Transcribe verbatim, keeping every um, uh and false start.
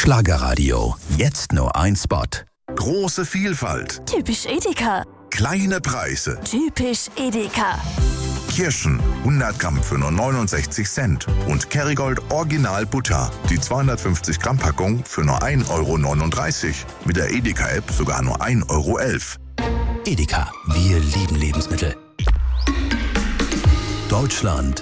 Schlagerradio. Jetzt nur ein Spot. Große Vielfalt. Typisch Edeka. Kleine Preise. Typisch Edeka. Kirschen hundert Gramm für nur neunundsechzig Cent. Und Kerrygold Original Butter. Die zweihundertfünfzig Gramm Packung für nur ein Euro neununddreißig. Mit der Edeka-App sogar nur ein Euro elf. Edeka, wir lieben Lebensmittel. Deutschland